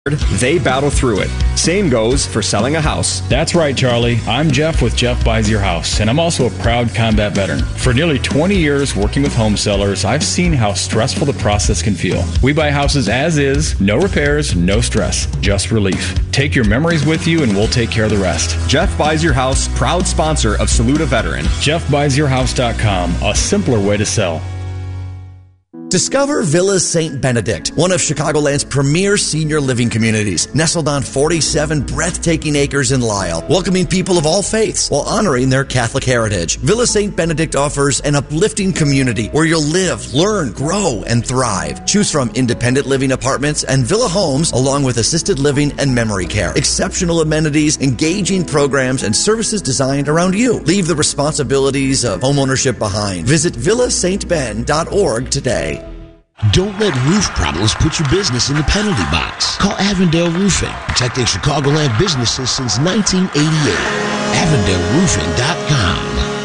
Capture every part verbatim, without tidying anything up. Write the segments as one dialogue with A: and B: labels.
A: they battle through it. Same goes for selling a house.
B: That's right, Charlie. I'm Jeff with Jeff Buys Your House, and I'm also a proud combat veteran. For nearly twenty years working with home sellers, I've seen how stressful the process can feel. We buy houses as is, no repairs, no stress, just relief. Take your memories with you and we'll take care of the rest.
A: Jeff Buys Your House, proud sponsor of Salute a Veteran.
B: Jeff Buys Your House dot com, a simpler way to sell.
C: Discover Villa Saint Benedict, one of Chicagoland's premier senior living communities, nestled on forty-seven breathtaking acres in Lisle, welcoming people of all faiths while honoring their Catholic heritage. Villa Saint Benedict offers an uplifting community where you'll live, learn, grow, and thrive. Choose from independent living apartments and villa homes, along with assisted living and memory care. Exceptional amenities, engaging programs, and services designed around you. Leave the responsibilities of homeownership behind. Visit villa saint ben dot org today.
D: Don't let roof problems put your business in the penalty box. Call Avondale Roofing, protecting Chicagoland businesses since nineteen eighty-eight. avondale roofing dot com.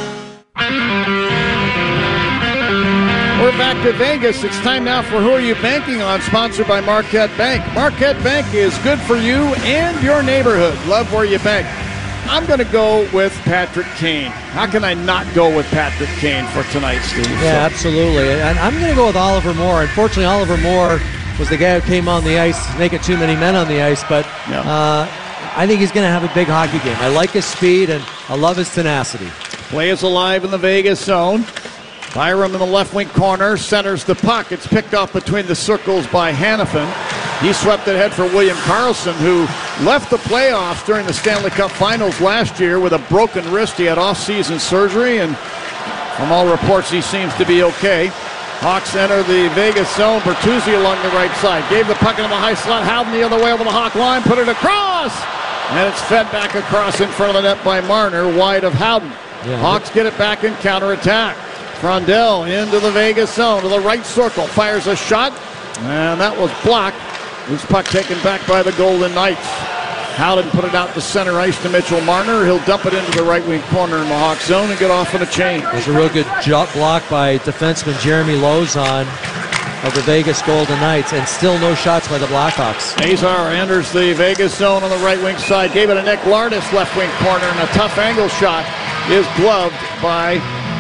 E: We're back to Vegas. It's time now for Who Are You Banking On, sponsored by Marquette Bank. Marquette Bank is good for you and your neighborhood. Love where you bank. I'm going to go with Patrick Kane. How can I not go with Patrick Kane for tonight, Steve?
F: Yeah, so. absolutely. And I'm going to go with Oliver Moore. Unfortunately, Oliver Moore was the guy who came on the ice, making too many men on the ice. But yeah. uh, I think he's going to have a big hockey game. I like his speed, and I love his tenacity.
E: Play is alive in the Vegas zone. Byram in the left wing corner centers the puck. It's picked off between the circles by Hannafin. He swept it ahead for William Karlsson, who left the playoffs during the Stanley Cup Finals last year with a broken wrist. He had off-season surgery, and from all reports, he seems to be okay. Hawks enter the Vegas zone. Bertuzzi along the right side. Gave the puck into the high slot. Howden the other way over the Hawk line. Put it across! And it's fed back across in front of the net by Marner, wide of Howden. Yeah, Hawks get it back in counterattack. Frondell into the Vegas zone to the right circle. Fires a shot, and that was blocked. This puck taken back by the Golden Knights. Howden put it out to center ice to Mitchell Marner. He'll dump it into the right wing corner in the Hawk zone and get off on a change.
F: There's a real good jump block by defenseman Jeremy Lozon of the Vegas Golden Knights, and still no shots by the Blackhawks.
E: Azar enters the Vegas zone on the right wing side. Gave it to Nick Lardis, left wing corner, and a tough angle shot is gloved by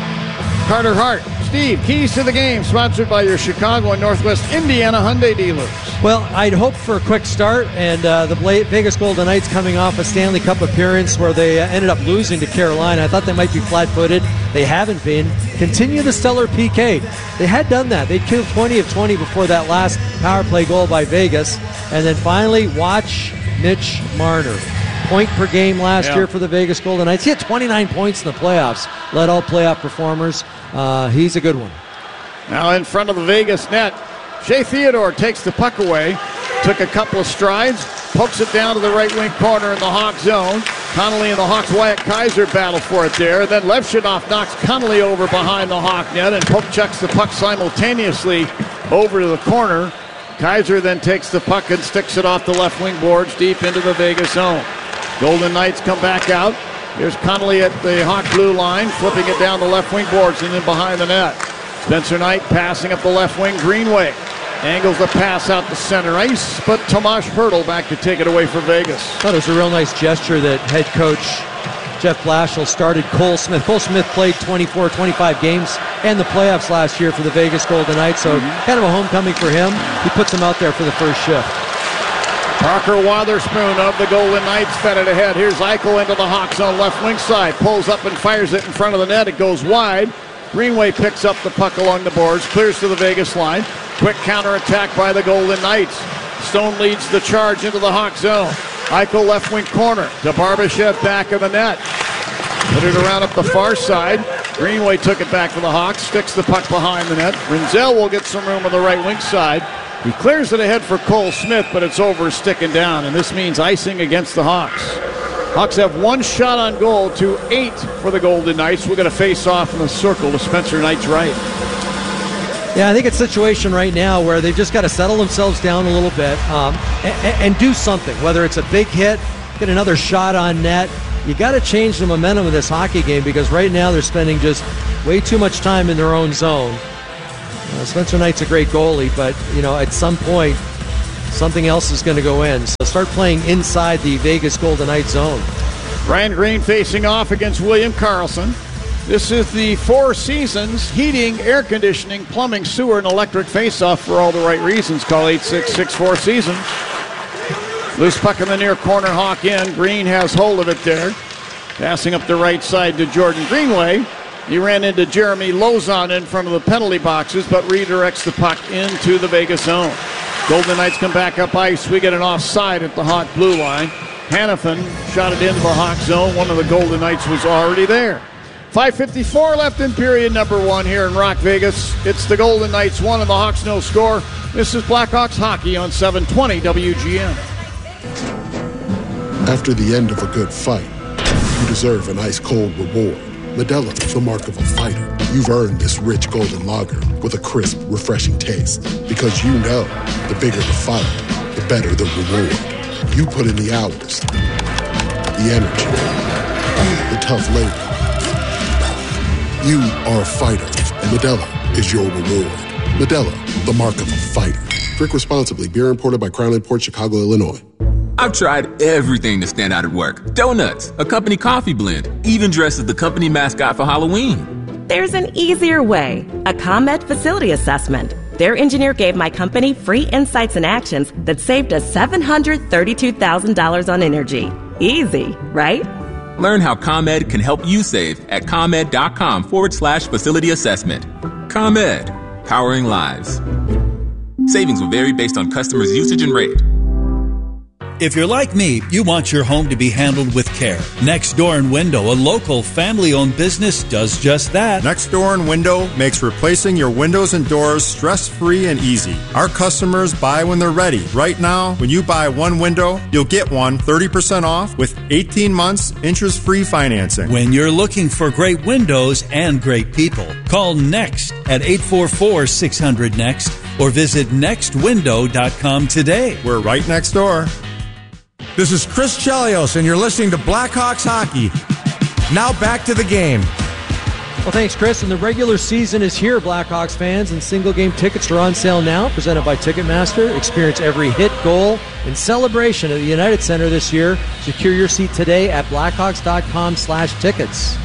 E: Carter Hart. Steve, keys to the game, sponsored by your Chicago and Northwest Indiana Hyundai dealers.
F: Well, I'd hope for a quick start, and uh, the Vegas Golden Knights coming off a Stanley Cup appearance where they uh, ended up losing to Carolina. I thought they might be flat-footed. They haven't been. Continue the stellar P K. They had done that. They'd killed twenty of twenty before that last power play goal by Vegas. And then finally, watch Mitch Marner. Point per game last yeah. year for the Vegas Golden Knights. He had twenty-nine points in the playoffs. Led all playoff performers. Uh, he's a good one.
E: Now in front of the Vegas net, Shea Theodore takes the puck away. Took a couple of strides. Pokes it down to the right wing corner in the Hawk zone. Connolly and the Hawks' Wyatt Kaiser battle for it there. Then Levshunov knocks Connolly over behind the Hawk net, and Poke checks the puck simultaneously over to the corner. Kaiser then takes the puck and sticks it off the left wing boards deep into the Vegas zone. Golden Knights come back out. Here's Connolly at the Hawk blue line, flipping it down the left wing boards and then behind the net. Spencer Knight passing up the left wing. Greenway angles the pass out to center ice, but Tomas Hertl back to take it away for Vegas.
F: I thought it was a real nice gesture that head coach Jeff Blashill started Cole Smith. Cole Smith played twenty-four, twenty-five games and the playoffs last year for the Vegas Golden Knights, so mm-hmm. kind of a homecoming for him. He puts him out there for the first shift.
E: Parker Wotherspoon of the Golden Knights fed it ahead. Here's Eichel into the Hawks on left wing side. Pulls up and fires it in front of the net. It goes wide. Greenway picks up the puck along the boards. Clears to the Vegas line. Quick counterattack by the Golden Knights. Stone leads the charge into the Hawk zone. Eichel left wing corner to Barbashev back of the net. Put it around up the far side. Greenway took it back for the Hawks. Sticks the puck behind the net. Rinzel will get some room on the right wing side. He clears it ahead for Cole Smith, but it's over, sticking down, and this means icing against the Hawks. Hawks have one shot on goal to eight for the Golden Knights. We're going to face off in the circle to Spencer Knight's right.
F: Yeah, I think it's a situation right now where they've just got to settle themselves down a little bit um, and, and do something, whether it's a big hit, get another shot on net. You got to change the momentum of this hockey game because right now they're spending just way too much time in their own zone. Uh, Spencer Knight's a great goalie, but you know at some point something else is going to go in. So start playing inside the Vegas Golden Knights zone.
E: Brian Green facing off against William Karlsson. This is the Four Seasons heating, air conditioning, plumbing, sewer, and electric face-off for all the right reasons. Call eight six six, four seasons. Loose puck in the near corner, Hawk in. Green has hold of it there. Passing up the right side to Jordan Greenway. He ran into Jeremy Lozon in front of the penalty boxes, but redirects the puck into the Vegas zone. Golden Knights come back up ice. We get an offside at the Hawk blue line. Hanifin shot it into the Hawk zone. One of the Golden Knights was already there. five fifty-four left in period number one here in Rock Vegas. It's the Golden Knights one and the Hawks no score. This is Blackhawks hockey on seven twenty W G M.
G: After the end of a good fight, you deserve an ice-cold reward. Modelo, the mark of a fighter. You've earned this rich golden lager with a crisp, refreshing taste. Because you know, the bigger the fight, the better the reward. You put in the hours, the energy, the tough labor. You are a fighter, and Modelo is your reward. Modelo, the mark of a fighter. Drink responsibly. Beer imported by Crown Imports, Chicago, Illinois.
H: I've tried everything to stand out at work. Donuts, a company coffee blend, even dressed as the company mascot for Halloween.
I: There's an easier way. A ComEd facility assessment. Their engineer gave my company free insights and actions that saved us seven hundred thirty-two thousand dollars on energy. Easy, right?
H: Learn how ComEd can help you save at ComEd.com forward slash facility assessment. ComEd, powering lives. Savings will vary based on customers' usage and rate.
J: If you're like me, you want your home to be handled with care. Next Door and Window, a local family-owned business, does just that.
K: Next Door and Window makes replacing your windows and doors stress-free and easy. Our customers buy when they're ready. Right now, when you buy one window, you'll get one thirty percent off with eighteen months interest-free financing.
J: When you're looking for great windows and great people, call NEXT at eight four four, six hundred, NEXT or visit next window dot com today.
K: We're right next door.
L: This is Chris Chelios, and you're listening to Blackhawks Hockey. Now back to the game.
F: Well, thanks, Chris. And the regular season is here, Blackhawks fans, and single-game tickets are on sale now, presented by Ticketmaster. Experience every hit, goal, and celebration at the United Center this year. Secure your seat today at blackhawks.com slash tickets.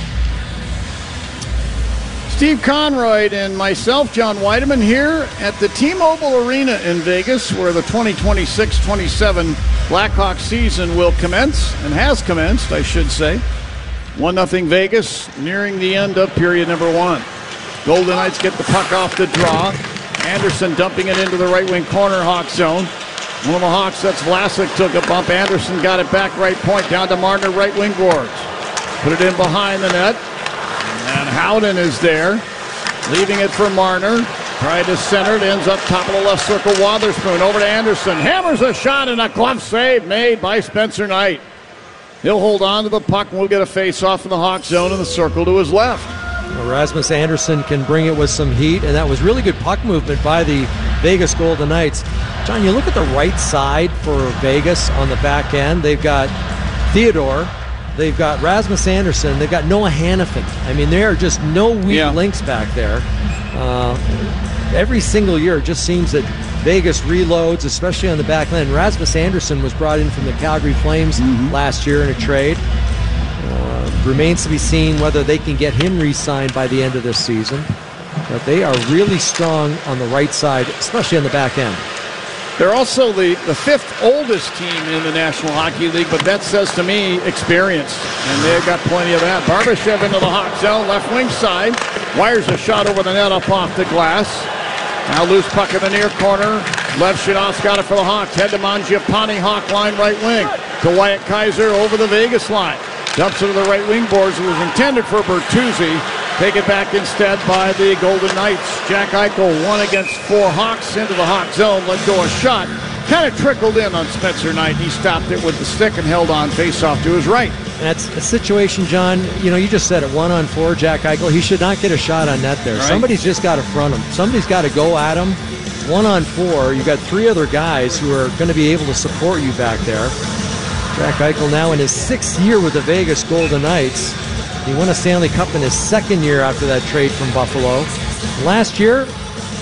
E: Steve Conroy and myself, John Weideman, here at the T-Mobile Arena in Vegas, where the twenty twenty-six twenty-seven Blackhawks season will commence, and has commenced, I should say. one nothing Vegas, nearing the end of period number one. Golden Knights get the puck off the draw. Anderson dumping it into the right wing corner, Hawk zone. One of the Hawks, that's Vlasic, took a bump. Anderson got it back right point, down to Marner, right wing boards. Put it in behind the net. And Howden is there, leaving it for Marner. Tried to center it, ends up top of the left circle. Wotherspoon over to Anderson. Hammers a shot and a glove save made by Spencer Knight. He'll hold on to the puck and we'll get a face-off in the Hawk zone in the circle to his left.
F: Well, Rasmus Anderson can bring it with some heat, and that was really good puck movement by the Vegas Golden Knights. John, you look at the right side for Vegas on the back end. They've got Theodore. They've got Rasmus Anderson. They've got Noah Hanifin. I mean, there are just no weak yeah. links back there. Uh, every single year it just seems that Vegas reloads, especially on the back end. Rasmus Anderson was brought in from the Calgary Flames mm-hmm. last year in a trade. Uh, remains to be seen whether they can get him re-signed by the end of this season. But they are really strong on the right side, especially on the back end.
E: They're also the, the fifth oldest team in the National Hockey League, but that says to me experience, and they've got plenty of that. Barbashev into the Hawk zone, left wing side, wires a shot over the net up off the glass. Now loose puck in the near corner. Lev Shadov's got it for the Hawks. Head to Mangiapane, Hawk line right wing. To Wyatt Kaiser over the Vegas line. Dumps it to the right wing boards. It was intended for Bertuzzi. Taken back instead by the Golden Knights. Jack Eichel, one against four Hawks into the Hawk zone. Let go a shot. Kind of trickled in on Spencer Knight. He stopped it with the stick and held on face-off to his right.
F: And that's a situation, John, you know, you just said it, one on four, Jack Eichel. He should not get a shot on net there. Right. Somebody's just got to front him. Somebody's got to go at him. One on four. You've got three other guys who are going to be able to support you back there. Jack Eichel now in his sixth year with the Vegas Golden Knights. He won a Stanley Cup in his second year after that trade from Buffalo. Last year,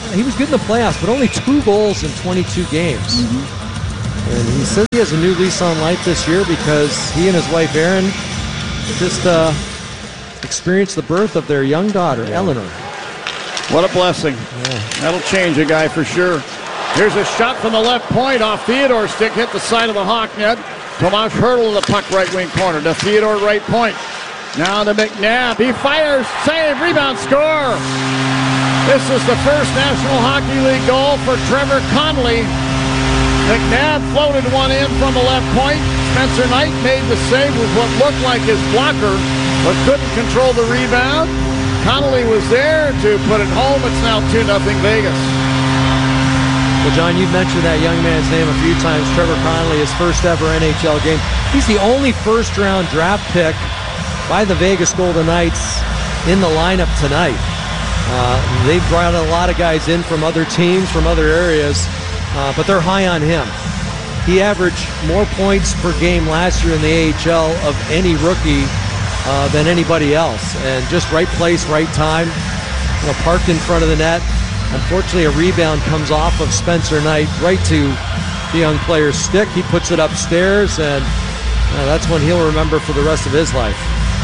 F: he was good in the playoffs, but only two goals in twenty-two games. Mm-hmm. And he says he has a new lease on life this year because he and his wife Erin just uh, experienced the birth of their young daughter, yeah. Eleanor.
E: What a blessing. Yeah. That'll change a guy for sure. Here's a shot from the left point off Theodore's stick, hit the side of the Hawk net. Tomas Hertl the puck right wing corner to Theodore right point. Now to McNabb. He fires, save, rebound, score. This is the first National Hockey League goal for Trevor Connolly. McNabb floated one in from the left point. Spencer Knight made the save with what looked like his blocker, but couldn't control the rebound. Connolly was there to put it home. It's now two nothing Vegas.
F: Well, John, you've mentioned that young man's name a few times. Trevor Connolly, his first ever N H L game. He's the only first-round draft pick by the Vegas Golden Knights in the lineup tonight. Uh, they've brought a lot of guys in from other teams, from other areas, uh, but they're high on him. He averaged more points per game last year in the A H L of any rookie uh, than anybody else. And just right place, right time, you know, parked in front of the net. Unfortunately, a rebound comes off of Spencer Knight right to the young player's stick. He puts it upstairs, and uh, that's one he'll remember for the rest of his life.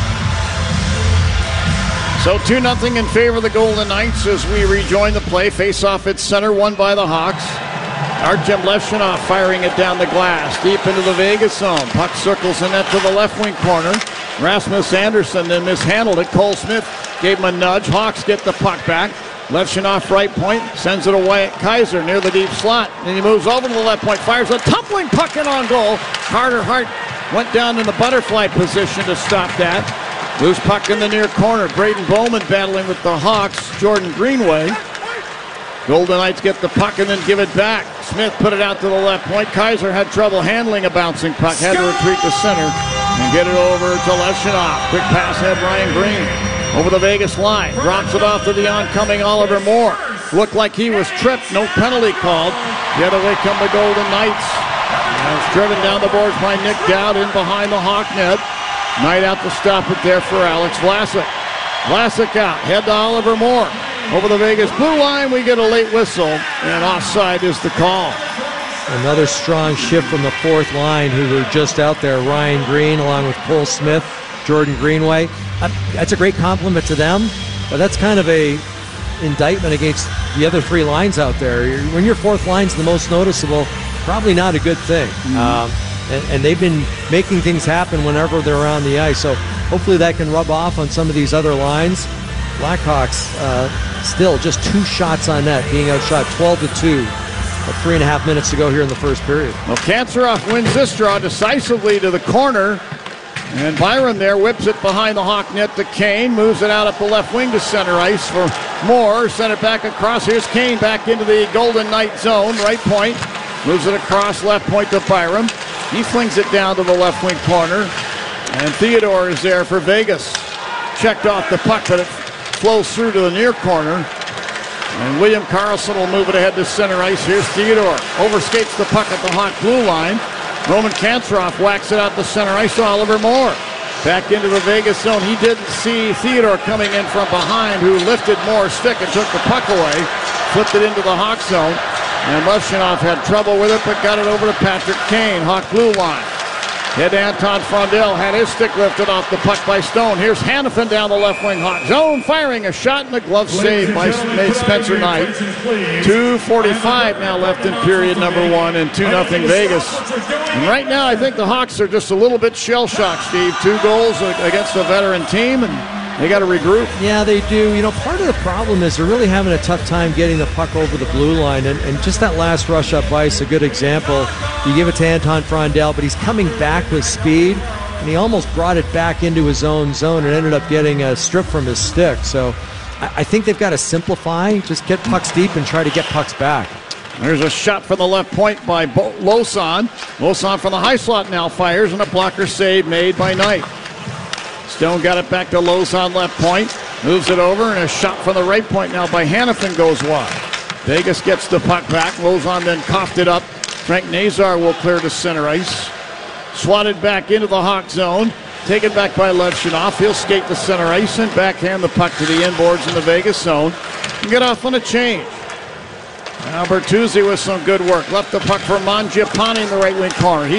E: So two nothing in favor of the Golden Knights as we rejoin the play. Face-off at center, won by the Hawks. Artem Levshunov firing it down the glass, deep into the Vegas zone. Puck circles in net to the left wing corner. Rasmus Andersson then mishandled it. Cole Smith gave him a nudge. Hawks get the puck back. Levshunov right point, sends it away at Kaiser near the deep slot. Then he moves over to the left point, fires a tumbling puck in on goal. Carter Hart went down in the butterfly position to stop that. Loose puck in the near corner. Braden Bowman battling with the Hawks. Jordan Greenway. Golden Knights get the puck and then give it back. Smith put it out to the left point. Kaiser had trouble handling a bouncing puck. Had to retreat to center and get it over to Levshunov. Quick pass ahead, Ryan Green. Over the Vegas line. Drops it off to the oncoming Oliver Moore. Looked like he was tripped. No penalty called. The other way come the Golden Knights. And it's driven down the boards by Nick Dowd in behind the Hawk net. Knight out to stop it there for Alex Vlasic. Vlasic out. Head to Oliver Moore. Over the Vegas blue line, we get a late whistle, and offside is the call.
F: Another strong shift from the fourth line who were just out there. Ryan Green along with Cole Smith, Jordan Greenway. Uh, that's a great compliment to them, but that's kind of a indictment against the other three lines out there. When your fourth line's the most noticeable, probably not a good thing. Mm-hmm. Um, and, and they've been making things happen whenever they're on the ice, so hopefully that can rub off on some of these other lines. Blackhawks uh, still just two shots on net, being outshot twelve to two. With three and a half minutes to go here in the first period.
E: Well, Kanserov wins this draw decisively to the corner. And Byram there whips it behind the Hawk net to Kane. Moves it out up the left wing to center ice for Moore. Sent it back across. Here's Kane back into the Golden Knight zone. Right point. Moves it across left point to Byram. He flings it down to the left wing corner. And Theodore is there for Vegas. Checked off the puck, but it flows through to the near corner. And William Karlsson will move it ahead to center ice. Here's Theodore. Overskates the puck at the Hawk blue line. Roman Kanserov whacks it out to center ice to Oliver Moore. Back into the Vegas zone. He didn't see Theodore coming in from behind, who lifted Moore's stick and took the puck away. Flipped it into the Hawk zone. And Levshunov had trouble with it, but got it over to Patrick Kane. Hawk blue line. Head to Anton Frondel, had his stick lifted off the puck by Stone. Here's Hanifin down the left wing Hawk zone, firing a shot, and a glove save by Spencer Knight. two forty-five now left in period number one, and two nothing Vegas. And right now, I think the Hawks are just a little bit shell-shocked, Steve. Two goals against a veteran team, and they got to regroup.
F: Yeah, they do. You know, part of the problem is they're really having a tough time getting the puck over the blue line, and, and just that last rush up ice, a good example. You give it to Anton Frondel, but he's coming back with speed, and he almost brought it back into his own zone and ended up getting a strip from his stick. So I, I think they've got to simplify, just get pucks deep and try to get pucks back.
E: There's a shot from the left point by Bo- Losan. Losan from the high slot now fires, and a blocker save made by Knight. Stone got it back to Losan left point. Moves it over, and a shot from the right point now by Hanifin goes wide. Vegas gets the puck back. Losan then coughed it up. Frank Nazar will clear to center ice. Swatted back into the Hawk zone. Taken back by Levshunov. He'll skate to center ice and backhand the puck to the inboards in the Vegas zone. And get off on a change. Now Bertuzzi with some good work. Left the puck for Mangiapane in the right wing corner. He